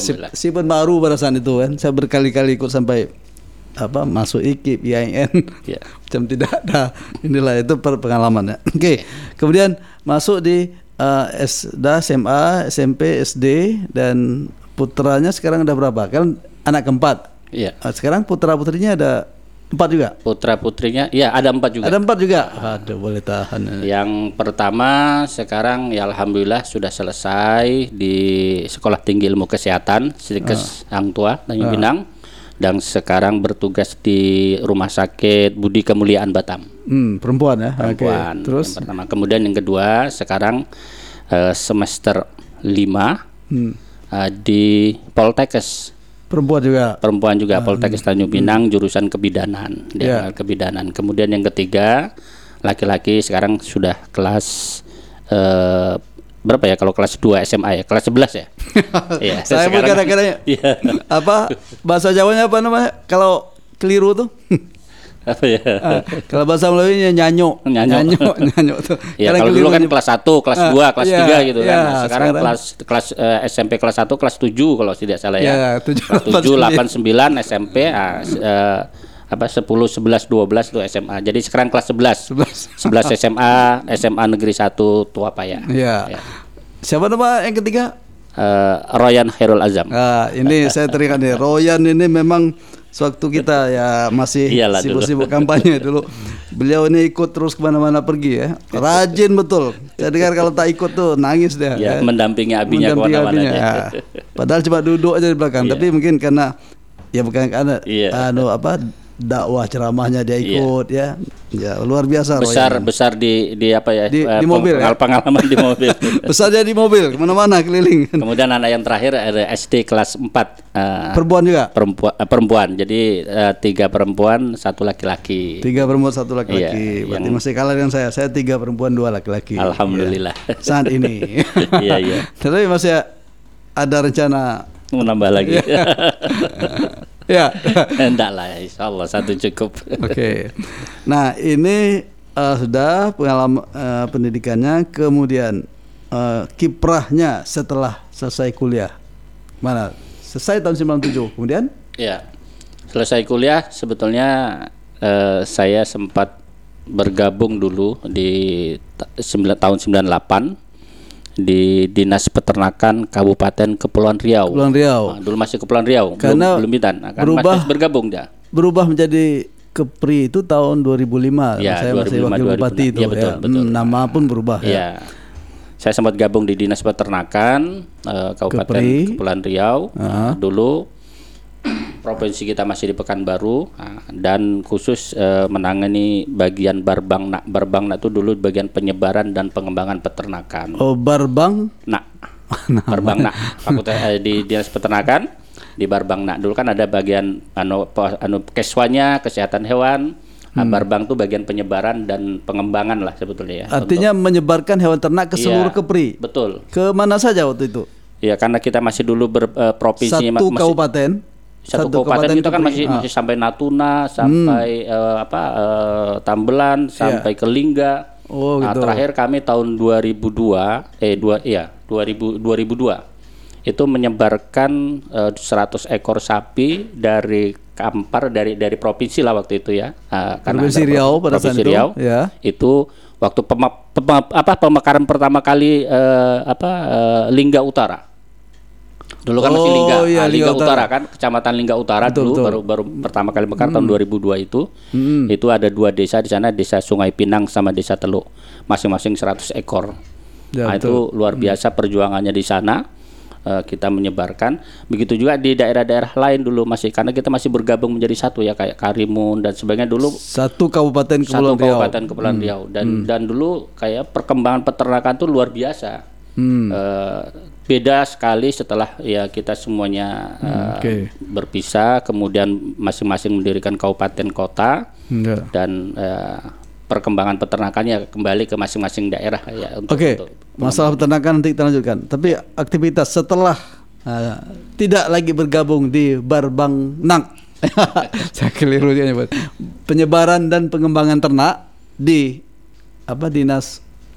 Alhamdulillah. Sipun baru pada saat itu kan. Saya berkali-kali ikut sampai masuk IKIP, IAIN. Ya. Macam tidak ada. Inilah itu pengalamannya. Oke. Kemudian masuk di SMA, SMP, SD, dan putranya sekarang ada berapa? Kan anak keempat. Iya. Sekarang putra-putrinya ada 4 juga. Putra-putrinya, ya ada 4 juga. Ada 4 juga. Aduh, boleh tahan. Yang pertama sekarang ya alhamdulillah sudah selesai di Sekolah Tinggi Ilmu Kesehatan Sidikes Hang Tua Tanjung Pinang, dan sekarang bertugas di Rumah Sakit Budi Kemuliaan Batam. Perempuan ya. Perempuan. Okay. Terus yang pertama, kemudian yang kedua sekarang semester 5 di Poltekkes. perempuan juga. Poltekkes Tanjung Pinang, jurusan kebidanan. Kebidanan. Kemudian yang ketiga, laki-laki sekarang sudah kelas berapa ya, kalau kelas 2 SMA ya, kelas 11 ya. Iya, Saya pun kadang-kadang bahasa Jawanya apa namanya? Kalau keliru tuh. Apa ya? Kalau bahasa Melayu nyanyo tuh. Ya, kalau dulu kan kelas 1, kelas 2, kelas 3 gitu kan. Nah, sekarang kelas SMP kelas 1, kelas 7 kalau tidak salah ya. 7, 8, 9 SMP 10, 11, 12 itu SMA. Jadi sekarang kelas 11 SMA Negeri 1 Tuapaya. Iya. Ya. Siapa nama yang ketiga? Royan Khairul Azam. Ini saya teringat nih, Royan ini memang sewaktu kita ya masih sibuk-sibuk kampanye dulu, beliau ini ikut terus kemana-mana pergi ya, rajin betul. Saya dengar kalau tak ikut tuh nangis dia. Ya, mendampingi abinya kemana-mana. Ya. Padahal cuma duduk aja di belakang, tapi mungkin karena bukan karena dakwah ceramahnya dia ikut ya luar biasa. Besar di apa ya, di mobil pengalaman di mobil. Besar dia di mobil kemana-mana keliling. Kemudian anak yang terakhir ada SD kelas 4 perempuan. Jadi 3 perempuan 1 laki-laki. 3 perempuan 1 laki-laki. Berarti masih kalah dengan saya 3 perempuan 2 laki-laki. Alhamdulillah saat ini. Iya. Tapi masih ada rencana menambah lagi. Ya, enggak lah, insya Allah 1 cukup. Oke. Nah ini sudah pengalaman pendidikannya, kemudian kiprahnya setelah selesai kuliah. Mana? Selesai tahun 97, kemudian? Ya. Selesai kuliah sebetulnya saya sempat bergabung dulu di tahun 98 di Dinas Peternakan Kabupaten Kepulauan Riau. Nah, dulu masih Kepulauan Riau, belum Bintan. Masih bergabung dia. Berubah menjadi Kepri itu tahun 2005. Ya, saya 2005, masih wakil bupati itu. Ya, betul. Nama pun berubah. Ya. Saya sempat gabung di Dinas Peternakan Kabupaten Kepulauan Riau. Dulu provinsi kita masih di Pekanbaru, dan khusus menangani bagian Barbangna. Barbangna itu dulu bagian penyebaran dan pengembangan peternakan. Oh, Barbangna. Barbangna. Fakultas di Dinas Peternakan di Barbangna. Dulu kan ada bagian keswanya, kesehatan hewan. Barbang itu bagian penyebaran dan pengembangan lah sebetulnya ya. Artinya menyebarkan hewan ternak ke seluruh Kepri. Betul. Ke mana saja waktu itu? Ya, karena kita masih dulu berprovinsi satu kabupaten kita kan masih sampai Natuna, sampai Tambelan, sampai ke Lingga. Gitu. Terakhir kami tahun 2002 itu menyebarkan 100 ekor sapi dari Kampar, dari provinsi lah waktu itu ya. Provinsi Riau pada saat itu. Itu waktu pemekaran pertama kali Lingga Utara. Dulu kan masih Lingga Utara kan, Kecamatan Lingga Utara. Betul. baru pertama kali mekar tahun 2002 itu. Itu ada 2 desa di sana, Desa Sungai Pinang sama Desa Teluk, masing-masing 100 ekor. Itu luar biasa perjuangannya di sana. Kita menyebarkan. Begitu juga di daerah-daerah lain dulu masih, karena kita masih bergabung menjadi satu ya, kayak Karimun dan sebagainya dulu. Satu Kabupaten Kepulauan Riau. Dan dulu kayak perkembangan peternakan itu luar biasa. Beda sekali setelah ya kita semuanya berpisah, kemudian masing-masing mendirikan kabupaten kota, dan perkembangan peternakannya kembali ke masing-masing daerah ya. Untuk masalah peternakan nanti kita lanjutkan. Tapi aktivitas setelah tidak lagi bergabung di Barbangna, saya keliru dia nyebut, penyebaran dan pengembangan ternak di Dinas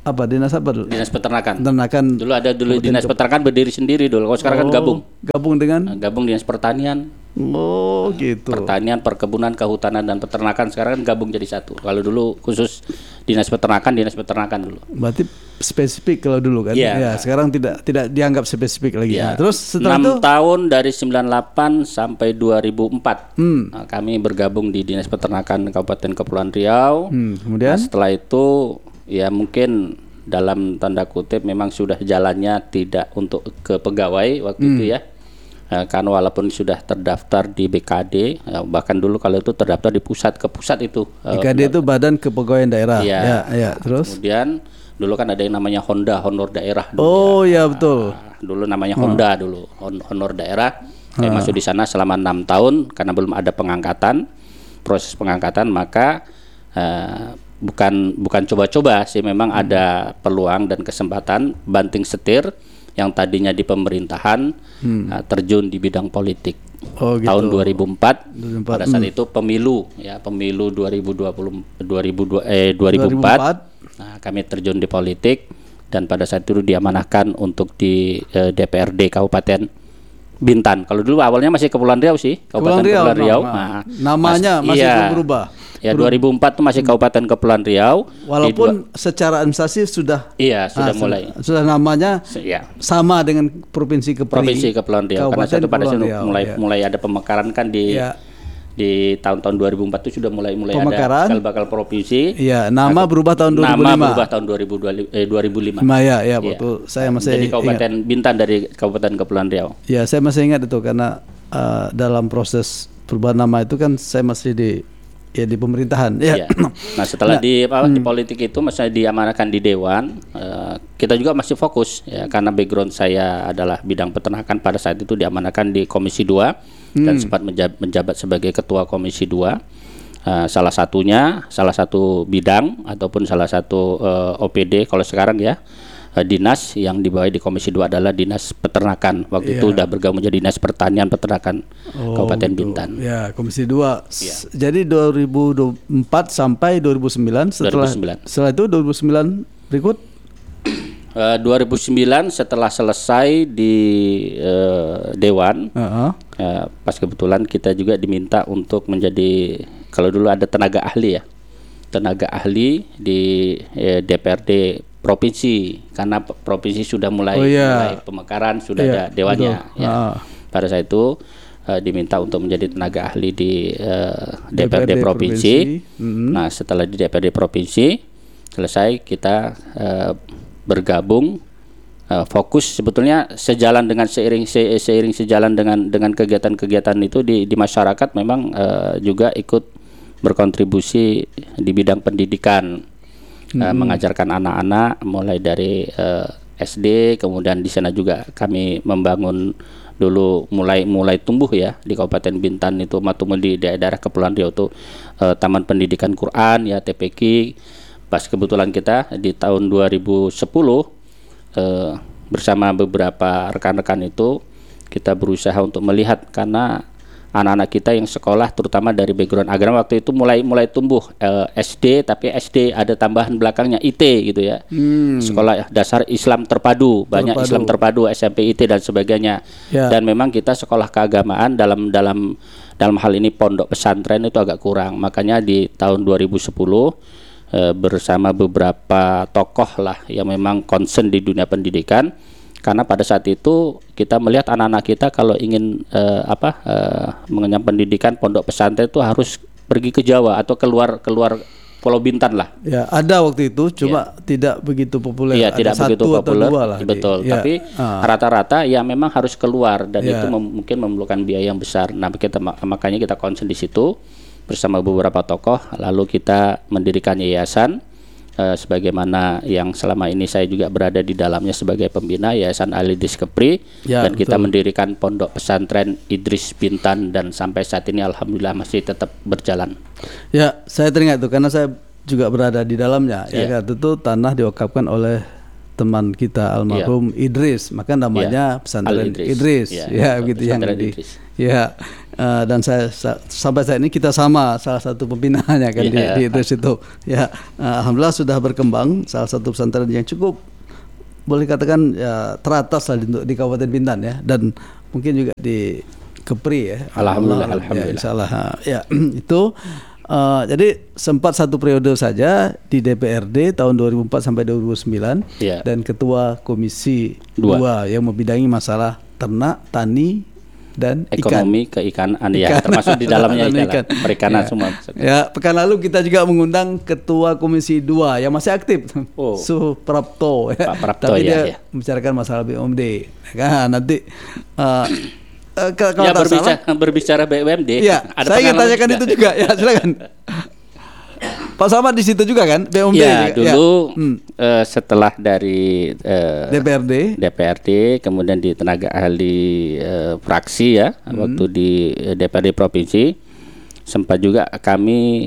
apa? Dinas apa dulu? Dinas Peternakan. Peternakan. Dulu ada Dinas Peternakan berdiri sendiri dulu. Kalau sekarang kan gabung. Gabung dengan? Gabung Dinas Pertanian. Oh gitu. Pertanian, Perkebunan, Kehutanan dan Peternakan sekarang kan gabung jadi satu. Kalau dulu khusus Dinas Peternakan dulu. Berarti spesifik kalau dulu kan? Iya. Ya, sekarang tidak dianggap spesifik lagi. Ya. Terus setelah 6 tahun dari 98 sampai 2004 kami bergabung di Dinas Peternakan Kabupaten Kepulauan Riau. Kemudian? Nah, setelah itu ya mungkin dalam tanda kutip memang sudah jalannya tidak untuk ke pegawai waktu itu ya. Kan walaupun sudah terdaftar di BKD, bahkan dulu kalau itu terdaftar di pusat itu. BKD itu Badan Kepegawaian Daerah. Ya. Terus? Kemudian dulu kan ada yang namanya honor daerah. Betul. Dulu namanya Honda dulu, honor daerah. Saya masuk di sana selama 6 tahun karena belum ada pengangkatan. Proses pengangkatan maka bukan coba-coba sih, memang ada peluang dan kesempatan banting setir yang tadinya di pemerintahan terjun di bidang politik. Gitu. Tahun 2004 pada saat itu pemilu 2004. Nah, kami terjun di politik dan pada saat itu diamanahkan untuk di DPRD Kabupaten Bintan. Kalau dulu awalnya masih Kepulauan Riau sih, Kabupaten Kepulauan Riau. Namanya masih belum berubah. Ya 2004 itu masih Kabupaten Kepulauan Riau. Walaupun secara administrasi sudah mulai. Sudah namanya sama dengan Provinsi Kepulauan Riau. Karena itu pada saat mulai ada pemekaran kan di tahun-tahun 2004 itu sudah mulai pemekaran, ada bakal provinsi. Iya, nama berubah tahun 2005. Nama berubah tahun 2005. Ya, betul. Saya masih jadi Kabupaten Bintan dari Kabupaten Kepulauan Riau. Ya, saya masih ingat itu karena dalam proses perubahan nama itu kan saya masih di pemerintahan. Ya. Nah, setelah di politik itu masih diamanahkan di Dewan, kita juga masih fokus ya karena background saya adalah bidang peternakan. Pada saat itu diamanahkan di Komisi 2 dan sempat menjabat sebagai Ketua Komisi 2. Salah satu bidang ataupun salah satu OPD kalau sekarang ya, dinas yang dibawahi di Komisi 2 adalah Dinas Peternakan. Waktu itu udah bergabung menjadi Dinas Pertanian Peternakan Kabupaten Bintan. Ya, Komisi 2. Jadi 2004 sampai 2009. Setelah itu 2009 berikut 2009 setelah selesai di Dewan, pas kebetulan kita juga diminta untuk menjadi, kalau dulu ada tenaga ahli di DPRD provinsi, karena provinsi sudah mulai pemekaran, sudah ada dewannya. Pada saat itu diminta untuk menjadi tenaga ahli di DPRD provinsi. Nah, setelah di DPRD provinsi selesai, kita bergabung, fokus sebetulnya sejalan dengan seiring sejalan dengan kegiatan-kegiatan itu di masyarakat, memang juga ikut berkontribusi di bidang pendidikan. Mengajarkan anak-anak mulai dari SD, kemudian di sana juga kami membangun dulu mulai tumbuh ya di Kabupaten Bintan itu, maupun di daerah Kepulauan Riau itu Taman Pendidikan Quran ya, TPQ. Pas kebetulan kita di tahun 2010 bersama beberapa rekan-rekan itu kita berusaha untuk melihat, karena anak-anak kita yang sekolah terutama dari background agama waktu itu mulai tumbuh SD, tapi SD ada tambahan belakangnya IT gitu ya. Sekolah dasar Islam terpadu, banyak Islam terpadu, SMP IT dan sebagainya. Dan memang kita sekolah keagamaan dalam hal ini pondok pesantren itu agak kurang. Makanya di tahun 2010 bersama beberapa tokoh lah yang memang concern di dunia pendidikan, karena pada saat itu kita melihat anak-anak kita kalau ingin mengenyam pendidikan pondok pesantren itu harus pergi ke Jawa atau keluar Pulau Bintan lah. Ya, ada waktu itu, cuma tidak begitu populer. Iya, tidak begitu populer. Betul. Tapi rata-rata ya memang harus keluar, dan itu mungkin memerlukan biaya yang besar. Nah, makanya kita concern di situ bersama beberapa tokoh, lalu kita mendirikan yayasan sebagaimana yang selama ini saya juga berada di dalamnya sebagai pembina, Yayasan Ali Diskepri, dan kita mendirikan pondok pesantren Idris Bintan, dan sampai saat ini alhamdulillah masih tetap berjalan. Ya, saya teringat itu karena saya juga berada di dalamnya. Ya, itu tanah diwakafkan oleh teman kita almarhum Idris, maka namanya pesantren Idris, begitu yang di Idris. Dan saya sampai saat ini kita sama salah satu pembinaannya kan di Idris itu. Alhamdulillah sudah berkembang, salah satu pesantren yang cukup boleh katakan teratas lah di Kabupaten Bintan dan mungkin juga di Kepri Alhamdulillah. Insyaallah itu. Jadi sempat satu periode saja di DPRD tahun 2004 sampai 2009 dan ketua Komisi 2 yang membidangi masalah ternak, tani dan ekonomi keikanan termasuk di dalamnya ikan. Perikanan semua. Pekan lalu kita juga mengundang ketua Komisi 2 yang masih aktif, Suprapto. Pak Prapto, tapi dia membicarakan masalah BUMD. Nanti berbicara BUMD. Saya ingin tanyakan itu juga. Silakan. Pak Samad di situ juga kan BUMD. Dulu setelah dari DPRD, kemudian di tenaga ahli fraksi waktu di DPRD provinsi, sempat juga kami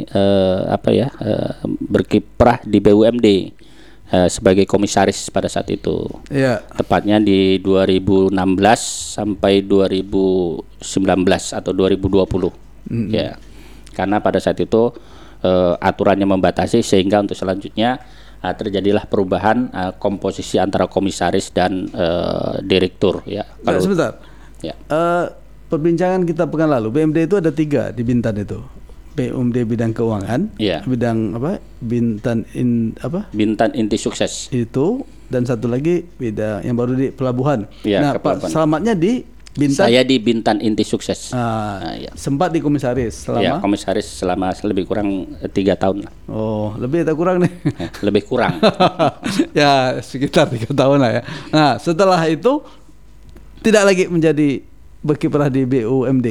berkiprah di BUMD sebagai komisaris pada saat itu. Tepatnya di 2016 sampai 2019 atau 2020. Karena pada saat itu aturannya membatasi, sehingga untuk selanjutnya terjadilah perubahan komposisi antara komisaris dan direktur. Sebentar. Perbincangan kita pekan lalu, BUMD itu ada 3 di Bintan itu. BUMD bidang keuangan, bidang Bintan Inti Sukses itu, dan satu lagi bidang yang baru di pelabuhan. Pak Selamatnya di Bintan. Saya di Bintan Inti Sukses. Sempat di komisaris selama? Komisaris selama lebih kurang 3 tahun. Lebih atau kurang nih? Lebih kurang. Sekitar 3 tahun lah ya. Nah, setelah itu tidak lagi menjadi berkiprah di BUMD.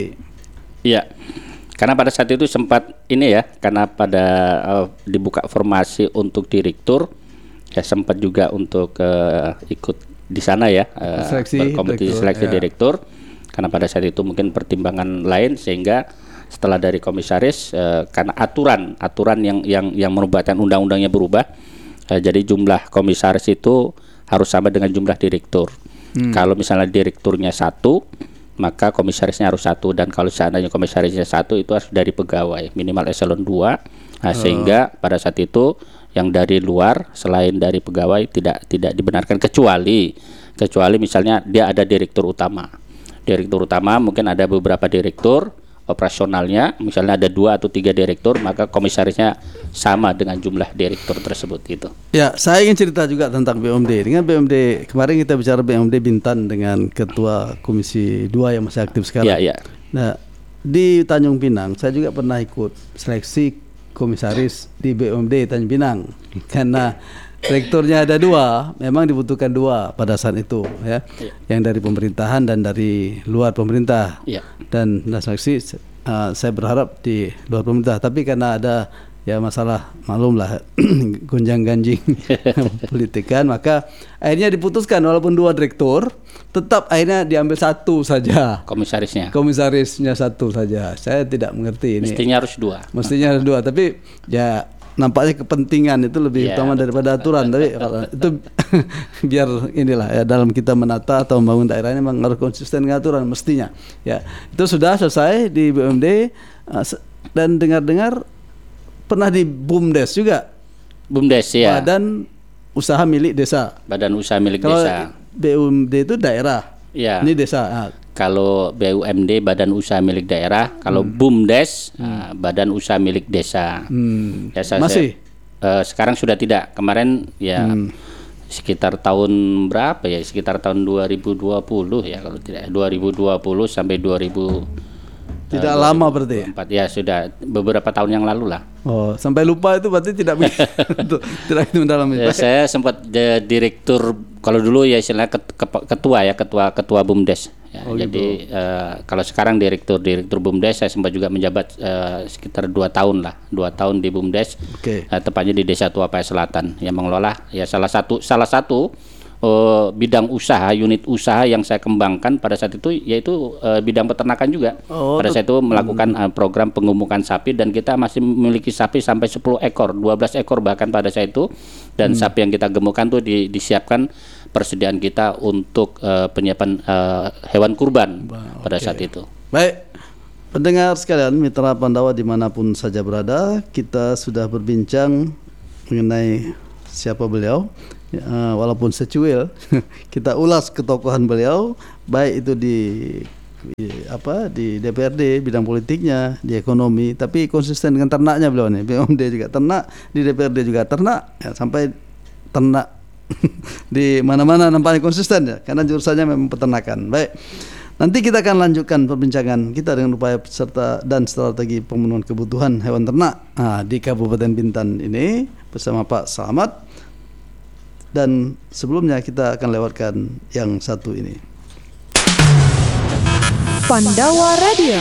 Karena pada saat itu sempat karena pada dibuka formasi untuk direktur, sempat juga untuk ikut di sana berkompetisi seleksi direktur. Karena pada saat itu mungkin pertimbangan lain, sehingga setelah dari komisaris karena aturan yang merupakan undang-undangnya berubah, jadi jumlah komisaris itu harus sama dengan jumlah direktur. Kalau misalnya direkturnya 1, maka komisarisnya harus 1, dan kalau seandainya komisarisnya 1 itu harus dari pegawai minimal eselon 2. Sehingga pada saat itu yang dari luar selain dari pegawai tidak dibenarkan, kecuali misalnya dia ada direktur utama mungkin ada beberapa direktur operasionalnya, misalnya ada 2 atau 3 direktur, maka komisarisnya sama dengan jumlah direktur tersebut gitu. Saya ingin cerita juga tentang BUMD. Dengan BUMD kemarin kita bicara BUMD Bintan dengan ketua Komisi 2 yang masih aktif sekarang. Nah, di Tanjung Pinang saya juga pernah ikut seleksi komisaris di BUMD Tanjung Pinang, karena direkturnya ada 2, memang dibutuhkan 2 pada saat itu yang dari pemerintahan dan dari luar pemerintah. Dan seleksi saya berharap di luar pemerintah, tapi karena ada masalah maklumlah gonjang-ganjing politikan, maka akhirnya diputuskan walaupun 2 direktur, tetap akhirnya diambil 1 saja komisarisnya 1 saja. Saya tidak mengerti ini. Mestinya harus 2, tapi nampaknya kepentingan itu lebih utama daripada aturan. Tapi itu biar dalam kita menata atau membangun daerahnya memang harus konsisten dengan aturan mestinya. Itu sudah selesai di BUMD, dan dengar-dengar pernah di BUMDes juga. Badan Usaha Milik Desa. Kalau BUMD itu daerah. Ini desa. Kalau BUMD Badan Usaha Milik Daerah, kalau BUMDes Badan Usaha Milik Desa. Masih? Sekarang sudah tidak. Kemarin sekitar tahun berapa ya? Sekitar tahun 2020 kalau tidak. 2020 sampai 2000. Tidak lama berarti. 4 sudah beberapa tahun yang lalu lah. Sampai lupa itu berarti tidak tidak mendalami. Saya sempat direktur, kalau dulu istilahnya ketua BUMDes. Jadi kalau sekarang direktur BUMDes, saya sempat juga menjabat sekitar 2 tahun lah, 2 tahun di BUMDes, tepatnya di Desa Tuapaya Selatan, yang mengelola salah satu bidang usaha, unit usaha yang saya kembangkan pada saat itu yaitu bidang peternakan juga. Pada saat itu melakukan program pengemukan sapi dan kita masih memiliki sapi sampai 10 ekor, 12 ekor bahkan pada saat itu. Dan sapi yang kita gemukan tuh disiapkan persediaan kita untuk penyiapan hewan kurban pada saat itu. Baik. Pendengar sekalian, mitra Pandawa dimanapun saja berada, kita sudah berbincang mengenai siapa beliau, walaupun secuil, kita ulas ketokohan beliau, baik itu di DPRD bidang politiknya, di ekonomi, tapi konsisten dengan ternaknya beliau nih. BUMD juga ternak, di DPRD juga ternak, ya, sampai ternak di mana-mana nampaknya konsisten ya, karena jurusannya memang peternakan. Baik. Nanti kita akan lanjutkan perbincangan kita dengan upaya serta dan strategi pemenuhan kebutuhan hewan ternak di Kabupaten Bintan ini bersama Pak Slamet. Dan sebelumnya kita akan lewatkan yang satu ini. Pandawa Radio.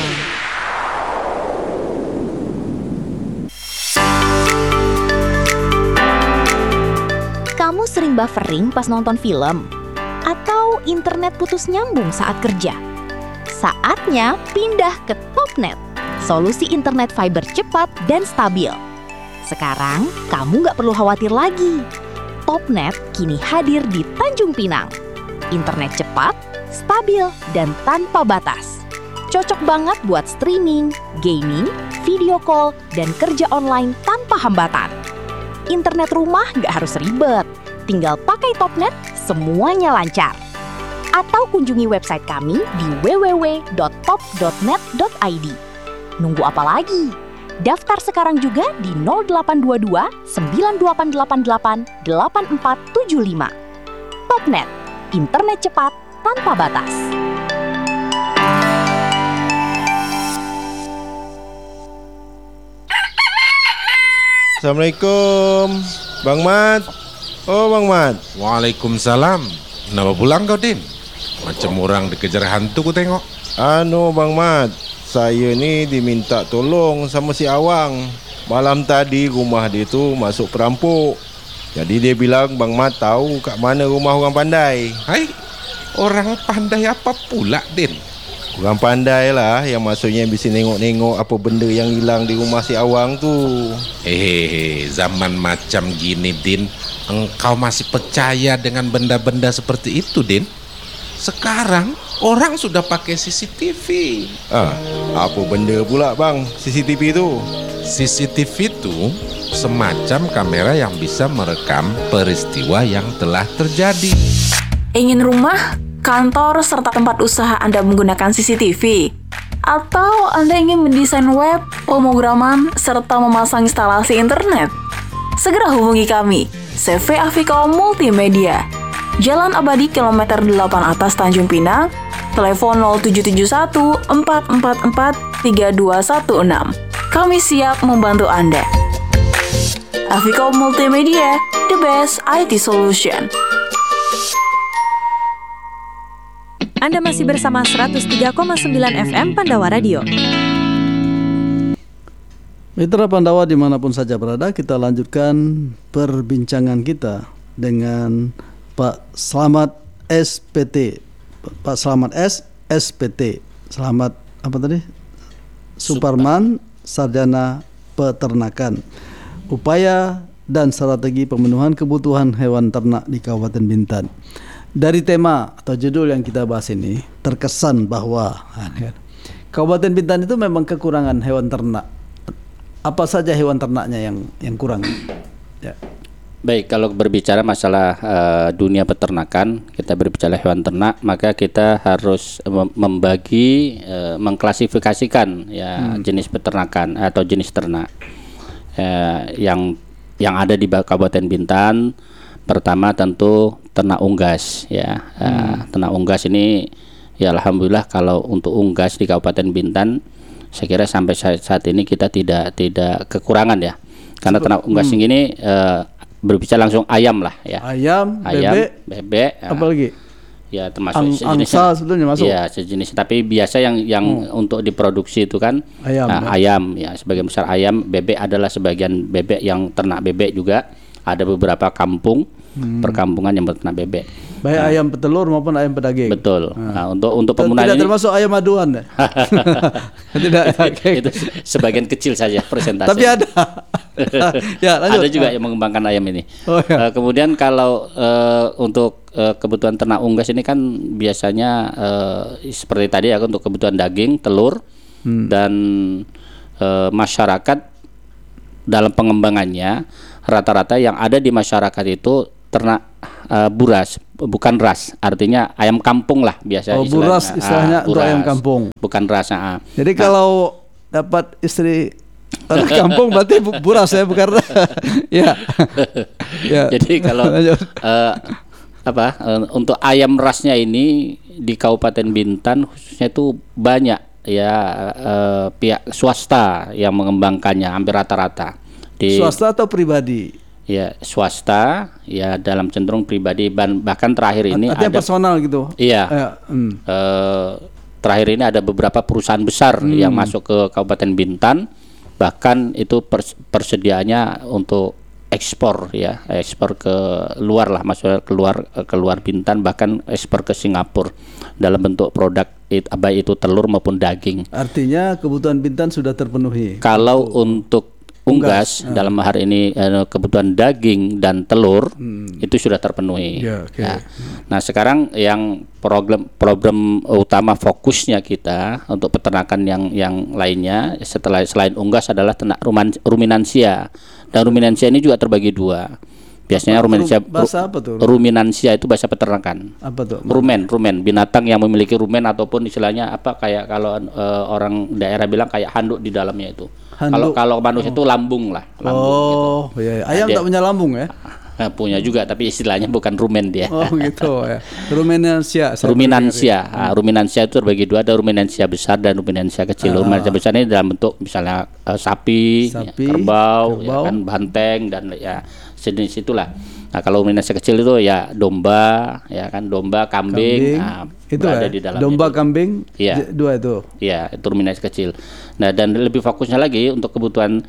Kamu sering buffering pas nonton film? Atau internet putus nyambung saat kerja? Saatnya pindah ke Topnet, solusi internet fiber cepat dan stabil. Sekarang kamu nggak perlu khawatir lagi. Topnet kini hadir di Tanjung Pinang. Internet cepat, stabil, dan tanpa batas. Cocok banget buat streaming, gaming, video call, dan kerja online tanpa hambatan. Internet rumah nggak harus ribet. Tinggal pakai Topnet, semuanya lancar. Atau kunjungi website kami di www.top.net.id. Nunggu apa lagi? Daftar sekarang juga di 0822 9888 8475. Topnet, internet cepat tanpa batas. Assalamualaikum, Bang Mat. Oh, Bang Mat. Waalaikumsalam. Kenapa pulang kau, Din? Macam orang dikejar hantu ku tengok. Bang Mat, saya ni diminta tolong sama si Awang. Malam tadi rumah dia tu masuk perampok. Jadi dia bilang Bang Mat tahu kat mana rumah orang pandai. Hai, orang pandai apa pula, Din? Orang pandai lah, yang maksudnya bisa nengok-nengok apa benda yang hilang di rumah si Awang tu. Zaman macam gini, Din, engkau masih percaya dengan benda-benda seperti itu, Din? Sekarang orang sudah pakai CCTV. Apa benda pula bang CCTV tu? CCTV itu semacam kamera yang bisa merekam peristiwa yang telah terjadi. Ingin rumah, kantor, serta tempat usaha Anda menggunakan CCTV? Atau Anda ingin mendesain web, pemrograman, serta memasang instalasi internet? Segera hubungi kami, CV Afiko Multimedia, Jalan Abadi Kilometer 8 atas Tanjung Pinang, telepon 0771 444 3216. Kami siap membantu Anda. Afiko Multimedia, the best IT solution. Anda masih bersama 103,9 FM Pandawa Radio. Mitra Pandawa dimanapun saja berada, kita lanjutkan perbincangan kita dengan Pak Slamet SPT. Pak Slamet SPT. Selamat apa tadi? Suparman, Sarjana Peternakan. Upaya dan strategi pemenuhan kebutuhan hewan ternak di Kabupaten Bintan. Dari tema atau judul yang kita bahas ini terkesan bahwa Kabupaten Bintan itu memang kekurangan hewan ternak. Apa saja hewan ternaknya yang kurang? Ya. Baik, kalau berbicara masalah dunia peternakan, kita berbicara hewan ternak, maka kita harus membagi, mengklasifikasikan ya jenis peternakan atau jenis ternak yang ada di Kabupaten Bintan. Pertama tentu ternak unggas ya. Ternak unggas ini ya alhamdulillah kalau untuk unggas di Kabupaten Bintan saya kira sampai saat ini kita tidak kekurangan ya. Karena ternak unggas ini berbicara langsung ayam lah ya. Ayam, bebek, apa lagi? Ya termasuk angsa sebetulnya masuk. Ya sejenis, tapi biasa yang untuk diproduksi itu kan ayam ya, sebagian besar ayam. Bebek adalah sebagian bebek yang ternak bebek juga. Ada beberapa kampung perkampungan yang beternak bebek. Baik ayam petelur maupun ayam pedaging. Betul. Nah, untuk penggunaan tidak ini termasuk ayam aduan ya? Tidak. Itu sebagian kecil saja persentase. Tapi ada. Ya, lanjut. Ada juga yang mengembangkan ayam ini. Kemudian kalau untuk kebutuhan ternak unggas ini kan biasanya seperti tadi ya, untuk kebutuhan daging, telur, dan masyarakat dalam pengembangannya rata-rata yang ada di masyarakat itu ternak buras, bukan ras, artinya ayam kampung lah biasa. Buras istilahnya untuk ayam kampung, bukan ras. Jadi kalau dapat istri orang kampung berarti buras ya, bukan ya. Jadi kalau untuk ayam rasnya ini di Kabupaten Bintan khususnya itu banyak ya, pihak swasta yang mengembangkannya hampir rata-rata. Swasta atau pribadi? Ya, swasta ya, dalam cenderung pribadi, bahkan terakhir ini ada personal gitu. Iya. Terakhir ini ada beberapa perusahaan besar yang masuk ke Kabupaten Bintan, bahkan itu persediaannya untuk ekspor ya, ekspor ke luar lah, maksudnya keluar Bintan, bahkan ekspor ke Singapura dalam bentuk produk baik itu telur maupun daging. Artinya kebutuhan Bintan sudah terpenuhi. Kalau untuk unggas dalam hari ini kebutuhan daging dan telur itu sudah terpenuhi. Nah, sekarang yang problem utama fokusnya kita untuk peternakan yang lainnya selain unggas adalah ternak ruminansia. Dan ruminansia ini juga terbagi dua. Biasanya ruminansia itu bahasa peternakan. Apa tuh? Rumen, binatang yang memiliki rumen ataupun istilahnya kayak kalau orang daerah bilang kayak handuk di dalamnya itu. Kalau manusia itu lambung lah. Gitu. Iya. Ayam tak punya lambung ya? Punya juga, tapi istilahnya bukan rumen dia. Oh gitu ya. Ruminansia. Ruminansia itu terbagi dua, ada ruminansia besar dan ruminansia kecil. Ruminansia besar ini dalam bentuk misalnya sapi, kerbau, ya kan, banteng dan ya jenis itulah. Nah, kalau ruminansia kecil itu ya domba, ya kan, domba, kambing. Nah, itu berada ya? Di dalam domba, itu. Kambing, ya. Dua itu. Iya, itu ruminansia kecil. Nah, dan lebih fokusnya lagi untuk kebutuhan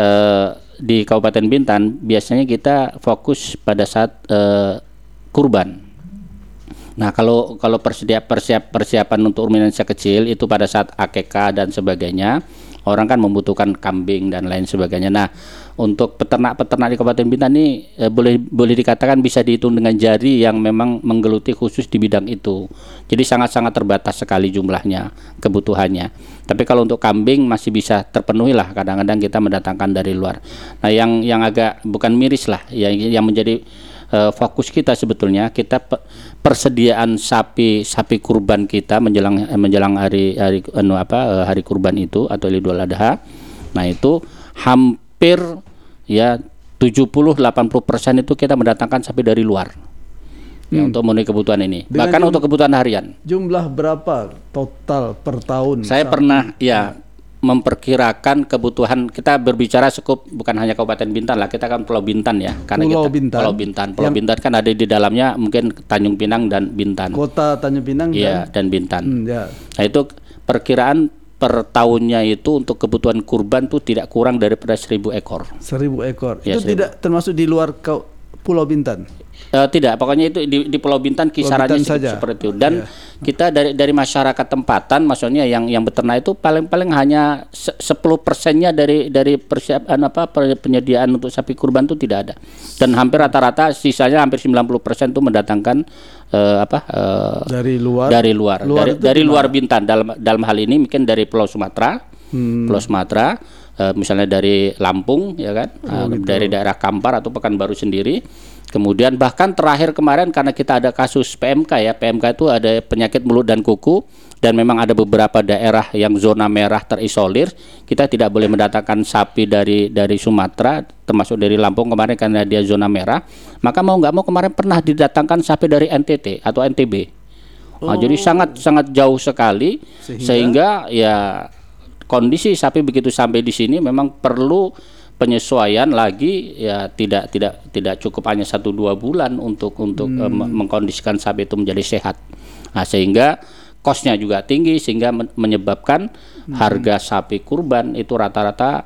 di Kabupaten Bintan, biasanya kita fokus pada saat kurban. Nah, kalau persiapan untuk ruminansia kecil itu pada saat akekah dan sebagainya, orang kan membutuhkan kambing dan lain sebagainya. Nah, untuk peternak-peternak di Kabupaten Bintan ini boleh dikatakan bisa dihitung dengan jari yang memang menggeluti khusus di bidang itu. Jadi sangat-sangat terbatas sekali jumlahnya, kebutuhannya. Tapi kalau untuk kambing masih bisa terpenuhi lah, kadang-kadang kita mendatangkan dari luar. Nah, yang agak bukan miris lah, yang menjadi fokus kita sebetulnya, kita persediaan sapi kurban kita menjelang hari kurban itu atau Idul Adha. Nah, itu hampir ya 70-80% itu kita mendatangkan sapi dari luar. Ya, untuk memenuhi kebutuhan ini. Bahkan untuk kebutuhan harian. Jumlah berapa total per tahun? Saya pernah memperkirakan kebutuhan, kita berbicara skup bukan hanya Kabupaten Bintan lah, kita kan Pulau Bintan ya, karena Pulau Bintan kan ada di dalamnya mungkin Tanjung Pinang dan Bintan. Kota Tanjung Pinang dan Bintan. Nah, itu perkiraan per tahunnya itu untuk kebutuhan kurban tuh tidak kurang daripada 1.000 ekor. 1.000 ekor. Ya, itu 1.000. Tidak termasuk di luar Pulau Bintan. Tidak, pokoknya itu di Pulau Bintan kisarannya seperti itu. Dan kita dari masyarakat tempatan, maksudnya yang beternak itu paling hanya 10%-nya dari penyediaan untuk sapi kurban itu tidak ada. Dan hampir rata-rata sisanya hampir 90% itu mendatangkan dari luar Bintan. Dalam hal ini mungkin dari Pulau Sumatera. Pulau Sumatera, misalnya dari Lampung, ya kan, dari daerah Kampar atau Pekanbaru sendiri. Kemudian bahkan terakhir kemarin karena kita ada kasus PMK ya, PMK itu ada penyakit mulut dan kuku, dan memang ada beberapa daerah yang zona merah terisolir, kita tidak boleh mendatangkan sapi dari Sumatera, termasuk dari Lampung kemarin karena dia zona merah. Maka mau nggak mau kemarin pernah didatangkan sapi dari NTT atau NTB. Nah, jadi sangat jauh sekali sehingga ya kondisi sapi begitu sampai di sini memang perlu penyesuaian lagi, ya tidak cukup hanya 1-2 bulan untuk mengkondisikan sapi itu menjadi sehat. Nah, sehingga kosnya juga tinggi sehingga menyebabkan harga sapi kurban itu rata-rata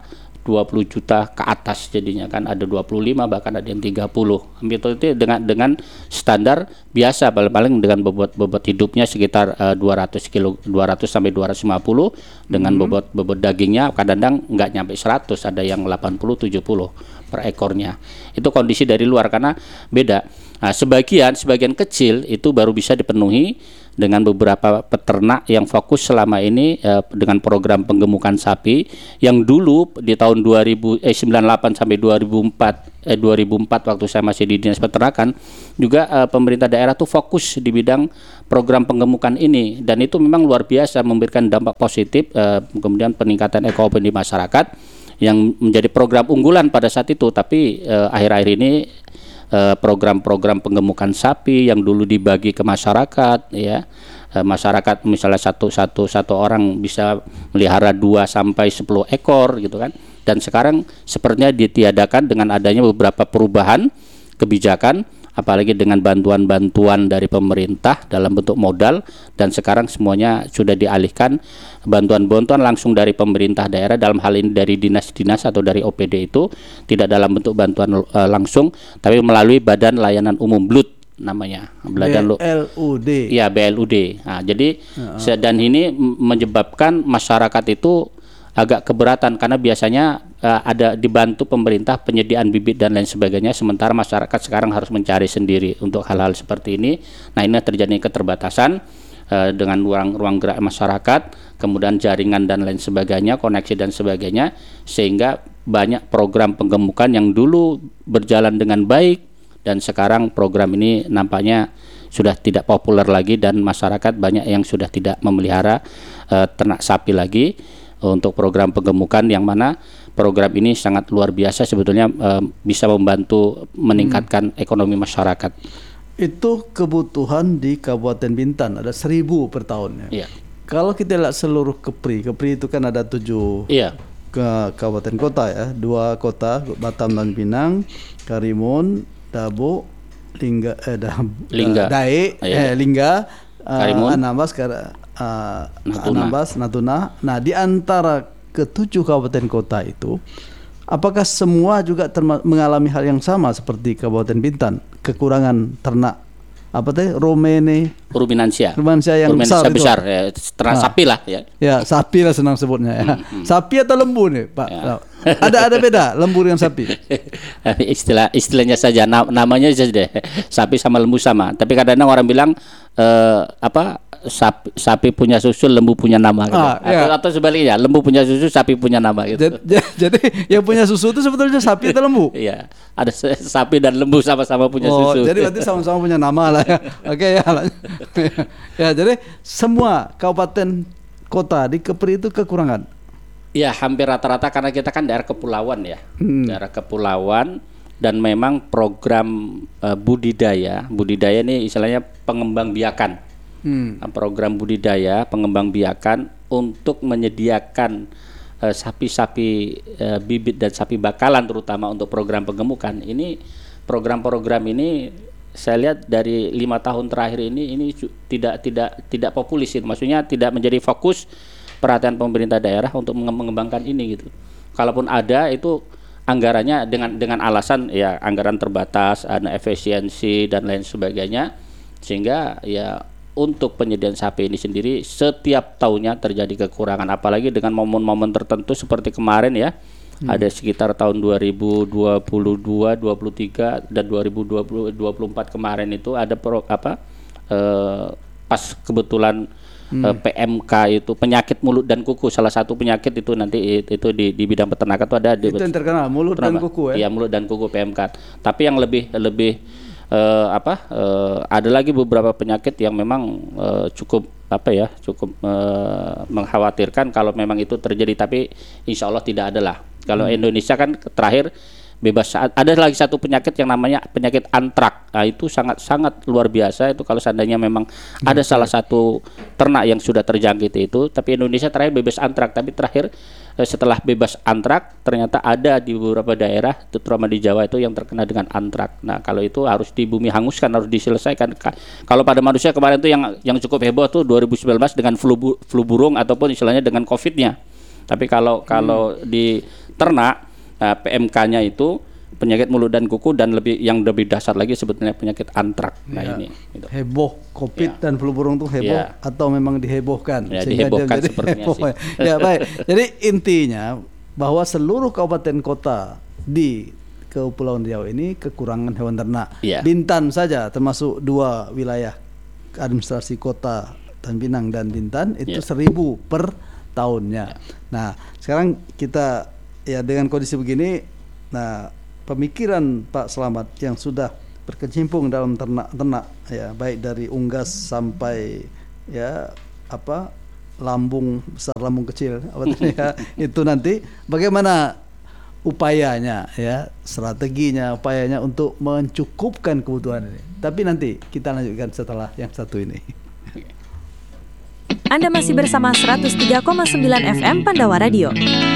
20 juta ke atas jadinya kan, ada 25 bahkan ada yang 30. Hampir itu dengan standar biasa, paling dengan bobot hidupnya sekitar 200 sampai 250, dengan bobot dagingnya kadang-kadang nggak nyampe 100, ada yang 80-70 per ekornya. Itu kondisi dari luar karena beda. Nah, sebagian kecil itu baru bisa dipenuhi dengan beberapa peternak yang fokus selama ini dengan program penggemukan sapi yang dulu di tahun 98 sampai 2004 waktu saya masih di Dinas Peternakan juga pemerintah daerah tuh fokus di bidang program penggemukan ini, dan itu memang luar biasa memberikan dampak positif, kemudian peningkatan ekonomi di masyarakat yang menjadi program unggulan pada saat itu. Tapi akhir-akhir ini program-program penggemukan sapi yang dulu dibagi ke masyarakat, ya masyarakat misalnya satu orang bisa melihara 2 sampai 10 ekor gitu kan, dan sekarang sepertinya ditiadakan dengan adanya beberapa perubahan kebijakan, apalagi dengan bantuan-bantuan dari pemerintah dalam bentuk modal, dan sekarang semuanya sudah dialihkan bantuan-bantuan langsung dari pemerintah daerah, dalam hal ini dari dinas-dinas atau dari OPD, itu tidak dalam bentuk bantuan langsung tapi melalui Badan Layanan Umum BLUD namanya, BLUD. Ya, BLUD. Nah, jadi dan ini menyebabkan masyarakat itu agak keberatan karena biasanya ada dibantu pemerintah penyediaan bibit dan lain sebagainya, sementara masyarakat sekarang harus mencari sendiri untuk hal-hal seperti ini. Nah, ini terjadi keterbatasan dengan ruang gerak masyarakat, kemudian jaringan dan lain sebagainya, koneksi dan sebagainya, sehingga banyak program penggemukan yang dulu berjalan dengan baik dan sekarang program ini nampaknya sudah tidak populer lagi, dan masyarakat banyak yang sudah tidak memelihara ternak sapi lagi untuk program penggemukan, yang mana program ini sangat luar biasa sebetulnya, bisa membantu meningkatkan ekonomi masyarakat. Itu kebutuhan di Kabupaten Bintan ada 1.000 per tahun ya. Iya. Kalau kita lihat seluruh Kepri itu kan ada 7 ke kabupaten kota ya, 2 kota Batam dan Pinang, Karimun, Dabo, Lingga, Dae, Lingga, Anambas, Natuna. Nah, di antara ke-7 kabupaten kota itu, apakah semua juga mengalami hal yang sama seperti Kabupaten Bintan, kekurangan ternak ruminansia yang besar ya, ternak sapi lah ya. Ya, sapi lah senang sebutnya ya. Sapi atau lembu nih, Pak? Ya. Ada beda lembu dengan sapi. Istilahnya saja, namanya saja sapi sama lembu sama. Tapi kadang-kadang orang bilang sapi punya susu, lembu punya nama gitu. Atau sebaliknya, lembu punya susu, sapi punya nama gitu. Jadi yang punya susu itu sebetulnya sapi atau lembu? Iya, ada sapi dan lembu sama-sama punya susu. Jadi berarti sama-sama punya nama lah ya. Oke ya. Ya, jadi semua kabupaten kota di Kepri itu kekurangan. Ya, hampir rata-rata karena kita kan daerah kepulauan ya. Daerah kepulauan, dan memang program budidaya ini istilahnya pengembangbiakan. Program budidaya pengembangbiakan untuk menyediakan sapi-sapi bibit dan sapi bakalan, terutama untuk program penggemukan. Ini program-program ini saya lihat dari 5 tahun terakhir ini tidak populis, maksudnya tidak menjadi fokus perhatian pemerintah daerah untuk mengembangkan ini gitu. Kalaupun ada, itu anggarannya dengan alasan ya anggaran terbatas, ada efisiensi dan lain sebagainya, sehingga ya untuk penyediaan sapi ini sendiri setiap tahunnya terjadi kekurangan, apalagi dengan momen-momen tertentu seperti kemarin ya. Ada sekitar tahun 2022, 23 dan 2024 kemarin itu ada pas kebetulan PMK itu penyakit mulut dan kuku, salah satu penyakit itu nanti itu di bidang peternakan itu ada itu yang terkenal mulut dan kuku ya. Iya, mulut dan kuku PMK. Tapi yang lebih ada lagi beberapa penyakit yang memang cukup mengkhawatirkan kalau memang itu terjadi, tapi insya Allah tidak ada lah. Kalau Indonesia kan terakhir bebas. Ada lagi satu penyakit yang namanya penyakit antrak. Nah, itu sangat luar biasa itu kalau seandainya memang ada salah satu ternak yang sudah terjangkit itu. Tapi Indonesia terakhir bebas antrak, tapi terakhir setelah bebas antrak ternyata ada di beberapa daerah, terutama di Jawa itu yang terkena dengan antrak. Nah, kalau itu harus di bumi hanguskan, harus diselesaikan. Kalau pada manusia kemarin itu yang cukup heboh tuh 2019 dengan flu burung ataupun istilahnya dengan COVID-nya. Tapi kalau di ternak, PMK-nya itu penyakit mulut dan kuku, dan yang lebih dasar lagi sebetulnya penyakit antrak. Nah ini gitu. Heboh COVID dan flu burung itu heboh atau memang dihebohkan sehingga dihebohkan dia sepertinya heboh, sih. Ya baik. Jadi intinya bahwa seluruh kabupaten kota di Kepulauan Riau ini kekurangan hewan ternak. Bintan saja termasuk 2 wilayah administrasi kota, Tanjung Pinang dan Bintan, itu 1.000 per tahunnya. Nah sekarang kita dengan kondisi begini, pemikiran Pak Slamet yang sudah berkecimpung dalam ternak baik dari unggas sampai lambung besar, lambung kecil itu nanti bagaimana upayanya, strateginya, upayanya untuk mencukupkan kebutuhan ini. Tapi nanti kita lanjutkan setelah yang satu ini. Anda masih bersama 103,9 FM Pandawa Radio.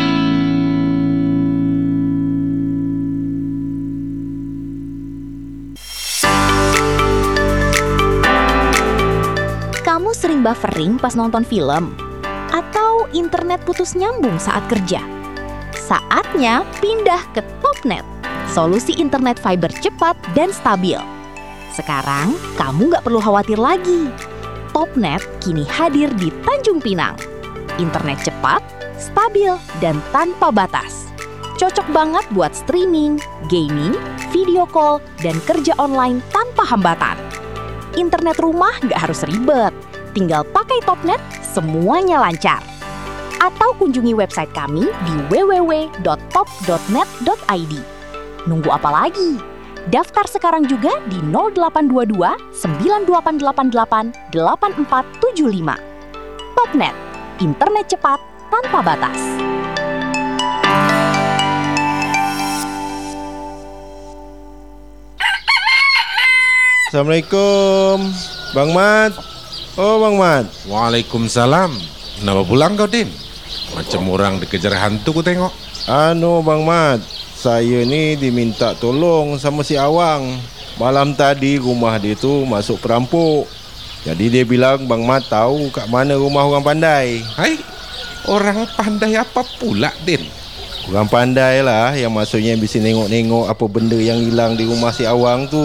Kamu sering buffering pas nonton film? Atau internet putus nyambung saat kerja? Saatnya pindah ke Topnet, solusi internet fiber cepat dan stabil. Sekarang kamu nggak perlu khawatir lagi. Topnet kini hadir di Tanjung Pinang. Internet cepat, stabil, dan tanpa batas. Cocok banget buat streaming, gaming, video call, dan kerja online tanpa hambatan. Internet rumah nggak harus ribet, tinggal pakai Topnet, semuanya lancar. Atau kunjungi website kami di www.top.net.id. Nunggu apa lagi? Daftar sekarang juga di 0822 9888 8475. Topnet, internet cepat tanpa batas. Assalamualaikum, Bang Mat. Oh, Bang Mat. Waalaikumsalam. Kenapa pulang kau, Din? Macam orang dikejar hantu ku tengok. Bang Mat, saya ni diminta tolong sama si Awang. Malam tadi rumah dia tu masuk perampok. Jadi dia bilang Bang Mat tahu kat mana rumah orang pandai. Hai, orang pandai apa pula, Din? Orang pandai lah, yang maksudnya bisa nengok-nengok apa benda yang hilang di rumah si Awang tu.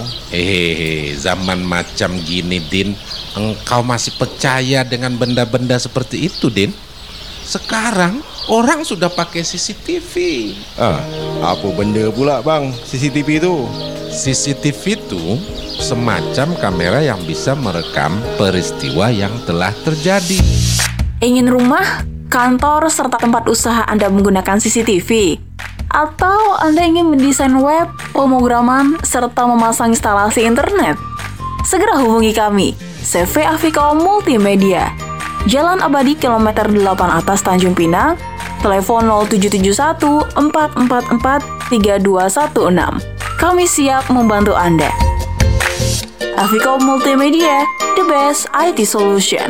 Zaman macam gini, Din, engkau masih percaya dengan benda-benda seperti itu, Din? Sekarang orang sudah pakai CCTV. Apa benda pula, Bang, CCTV tu? CCTV itu semacam kamera yang bisa merekam peristiwa yang telah terjadi. Ingin rumah, kantor, serta tempat usaha Anda menggunakan CCTV? Atau Anda ingin mendesain web, pemrograman, serta memasang instalasi internet? Segera hubungi kami, CV Afiko Multimedia, Jalan Abadi Kilometer 8 Atas Tanjung Pinang, telepon 0771 444 3216. Kami siap membantu Anda. Afiko Multimedia, the best IT solution.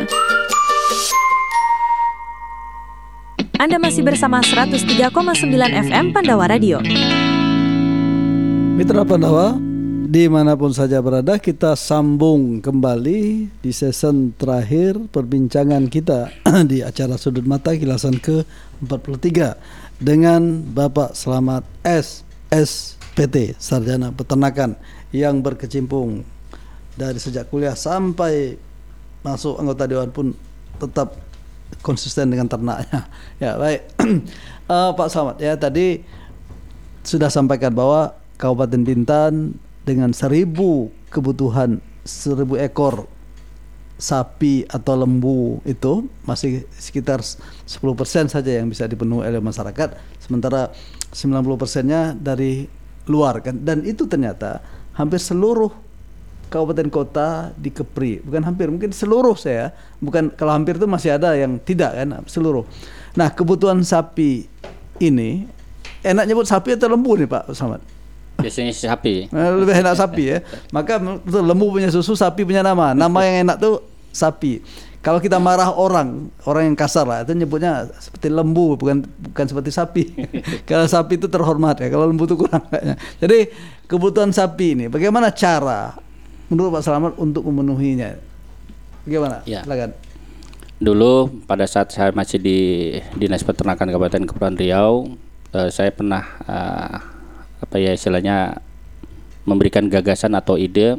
Anda masih bersama 103,9 FM Pandawa Radio. Mitra Pandawa, dimanapun saja berada, kita sambung kembali di season terakhir perbincangan kita di acara Sudut Mata Kilasan ke-43 dengan Bapak Slamet SPT, Sarjana Peternakan, yang berkecimpung dari sejak kuliah sampai masuk anggota Dewan pun tetap konsisten dengan ternaknya. Ya baik, Pak Slamet, ya tadi sudah sampaikan bahwa Kabupaten Bintan dengan 1.000 kebutuhan 1.000 ekor sapi atau lembu itu masih sekitar 10% saja yang bisa dipenuhi oleh masyarakat, sementara 90%-nya dari luar kan. Dan itu ternyata hampir seluruh kabupaten kota di Kepri, bukan hampir, mungkin seluruh saya, bukan, kalau hampir itu masih ada yang tidak kan, seluruh. Nah, kebutuhan sapi ini, enak nyebut sapi atau lembu nih Pak Slamet? Biasanya sapi. Lebih enak sapi ya. Maka betul, lembu punya susu, sapi punya nama. Nama yang enak tuh sapi. Kalau kita marah orang yang kasar lah, itu nyebutnya seperti lembu, bukan seperti sapi. Kalau sapi itu terhormat ya, kalau lembu itu kurang kayaknya. Jadi kebutuhan sapi ini, bagaimana cara menurut Pak Slamet untuk memenuhinya? Bagaimana? Ya. Silakan. Dulu pada saat saya masih di Dinas Peternakan Kabupaten Kepulauan Riau, saya pernah apa ya istilahnya memberikan gagasan atau ide.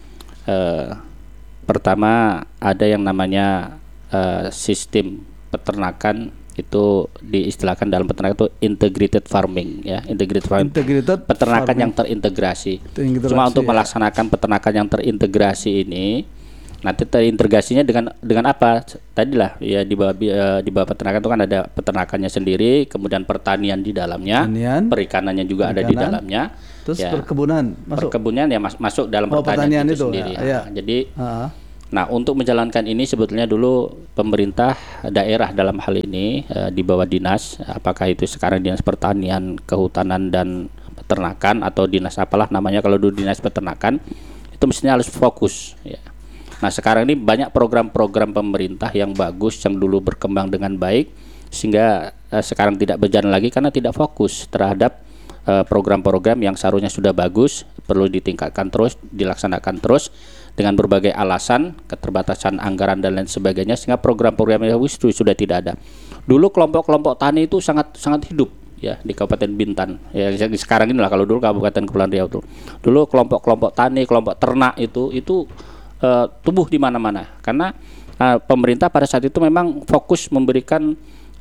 Pertama ada yang namanya sistem peternakan, itu diistilahkan dalam peternakan itu integrated farming ya, integrated peternakan farming yang terintegrasi. Cuma untuk melaksanakan peternakan yang terintegrasi ini nanti terintegrasinya dengan apa? Tadilah ya di bawah peternakan itu kan ada peternakannya sendiri, kemudian pertanian di dalamnya, perikanannya juga ada di dalamnya. Terus ya, perkebunan ya masuk dalam pertanian itu sendiri. Ya. Jadi nah, untuk menjalankan ini sebetulnya dulu pemerintah daerah dalam hal ini di bawah dinas, apakah itu sekarang dinas pertanian, kehutanan dan peternakan atau dinas apalah namanya, kalau dulu dinas peternakan itu mestinya harus fokus ya. Nah, sekarang ini banyak program-program pemerintah yang bagus yang dulu berkembang dengan baik sehingga sekarang tidak berjalan lagi karena tidak fokus terhadap program-program yang seharusnya sudah bagus, perlu ditingkatkan terus, dilaksanakan terus dengan berbagai alasan, keterbatasan anggaran dan lain sebagainya, sehingga program-program yang sudah tidak ada. Dulu kelompok-kelompok tani itu sangat hidup ya di Kabupaten Bintan. Ya sekarang inilah, kalau dulu Kabupaten Kepulauan Riau dulu kelompok-kelompok tani, kelompok ternak itu tumbuh di mana-mana karena pemerintah pada saat itu memang fokus memberikan